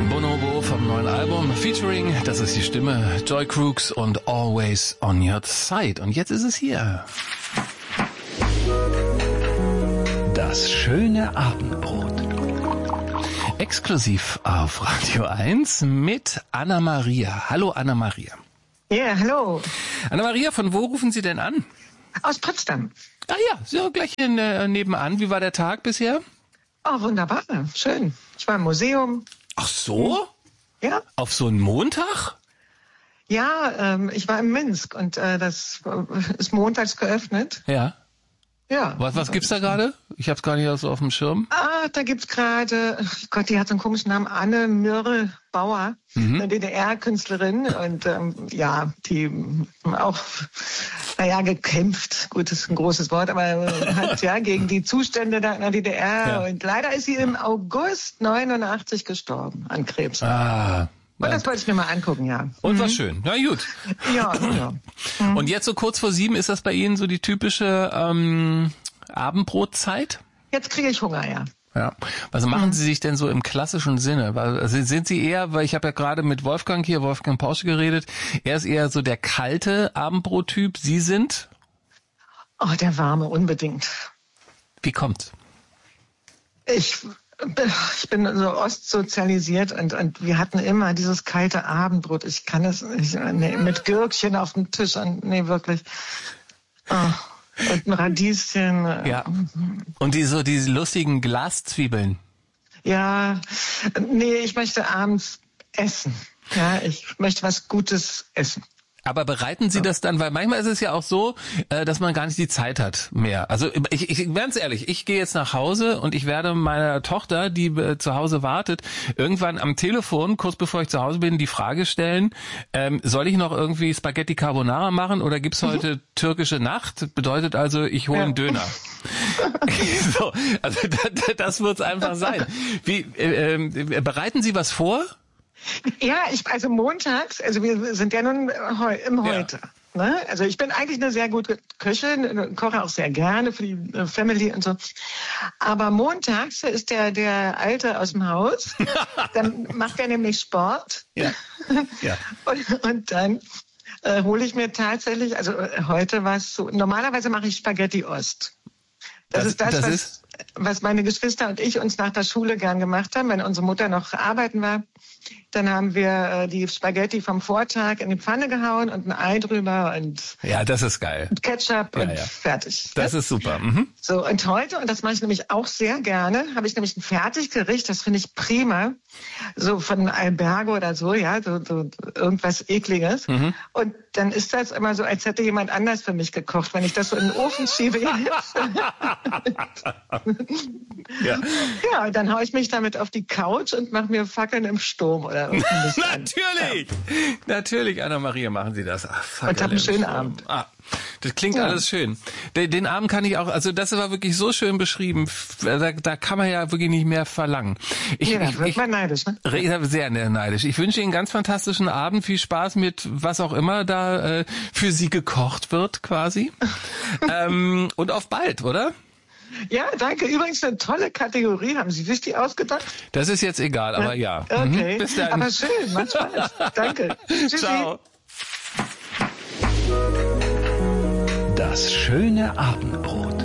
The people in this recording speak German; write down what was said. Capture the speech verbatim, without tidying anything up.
Bonobo vom neuen Album Featuring, das ist die Stimme, Joy Crooks und Always on Your Side. Und jetzt ist es hier. Das schöne Abendbrot. Exklusiv auf Radio eins mit Anna-Maria. Hallo Anna-Maria. Ja, yeah, hallo. Anna-Maria, von wo rufen Sie denn an? Aus Potsdam. Ah ja, so gleich in, äh, nebenan. Wie war der Tag bisher? Oh, wunderbar. Schön. Ich war im Museum. Ach so? Ja. Auf so einen Montag? Ja, ähm, ich war in Minsk und äh, das ist montags geöffnet. Ja. Ja. Was, was gibt's da gerade? Ich hab's gar nicht so auf dem Schirm. Ah, da gibt's gerade, Gott, die hat so einen komischen Namen, Anne Mirre Bauer, mhm. eine D D R-Künstlerin und ähm, ja, die auch, naja, gekämpft, gut, das ist ein großes Wort, aber hat ja gegen die Zustände da in der D D R ja. Und leider ist sie im August neunundachtzig gestorben an Krebs. Ah. Und das wollte ich mir mal angucken, ja. Und mhm. war schön. Na gut. Ja, ja. Mhm. Und jetzt so kurz vor sieben, ist das bei Ihnen so die typische ähm, Abendbrotzeit? Jetzt kriege ich Hunger, ja. Ja. Was machen mhm. Sie sich denn so im klassischen Sinne? Also sind Sie eher, weil ich habe ja gerade mit Wolfgang hier, Wolfgang Porsche geredet, er ist eher so der kalte Abendbrottyp. Sie sind? Oh, der warme, unbedingt. Wie kommt's? Ich... Ich bin so ostsozialisiert und, und wir hatten immer dieses kalte Abendbrot. Ich kann es nicht, nee, mit Gürkchen auf dem Tisch und nee, wirklich. Oh, und ein Radieschen. Ja. Und die so diese lustigen Glaszwiebeln. Ja, nee, ich möchte abends essen. Ja, ich möchte was Gutes essen. Aber bereiten Sie das dann, weil manchmal ist es ja auch so, dass man gar nicht die Zeit hat mehr. Also ich, ich ganz ehrlich, ich gehe jetzt nach Hause und ich werde meiner Tochter, die zu Hause wartet, irgendwann am Telefon, kurz bevor ich zu Hause bin, die Frage stellen, ähm, soll ich noch irgendwie Spaghetti Carbonara machen oder gibt's heute mhm. türkische Nacht? Bedeutet also, ich hole ja. einen Döner. So, also das, das wird's einfach sein. Wie äh, äh, bereiten Sie was vor? Ja, ich, also montags, also wir sind ja nun heu, im Heute. Ja. Ne? Also ich bin eigentlich eine sehr gute Köchin, koche auch sehr gerne für die Family und so. Aber montags ist der, der Alte aus dem Haus, dann macht er nämlich Sport. Ja. Ja. Und, und dann äh, hole ich mir tatsächlich, also heute war es so, normalerweise mache ich Spaghetti Ost. Das, das ist das, das was, ist? was meine Geschwister und ich uns nach der Schule gern gemacht haben, wenn unsere Mutter noch arbeiten war. Dann haben wir äh, die Spaghetti vom Vortag in die Pfanne gehauen und ein Ei drüber und ja, das ist geil. Und Ketchup ja, und ja. fertig. Das ja? ist super. Mhm. So, und heute, und das mache ich nämlich auch sehr gerne, habe ich nämlich ein Fertiggericht, das finde ich prima, so von Albergo oder so, ja, so, so irgendwas Ekliges. Mhm. Und dann ist das immer so, als hätte jemand anders für mich gekocht, wenn ich das so in den Ofen schiebe. ja. ja, dann haue ich mich damit auf die Couch und mache mir Fackeln im Sturm oder irgendwas. Natürlich! Ja. Natürlich, Anna-Maria, machen Sie das. Ach, und hab einen schönen Abend. Ah, das klingt ja. alles schön. Den, den Abend kann ich auch, also das war wirklich so schön beschrieben, da, da kann man ja wirklich nicht mehr verlangen. Ich, ja, ich, wird ich, man neidisch, ne? Sehr neidisch. Ich wünsche Ihnen einen ganz fantastischen Abend, viel Spaß mit was auch immer da äh, für Sie gekocht wird quasi. ähm, und auf bald, oder? Ja, danke. Übrigens eine tolle Kategorie. Haben Sie sich die ausgedacht? Das ist jetzt egal, aber ja. Okay. Mhm. Bis dann. Aber schön, macht Spaß. Danke. Tschüssi. Ciao. Das schöne Abendbrot.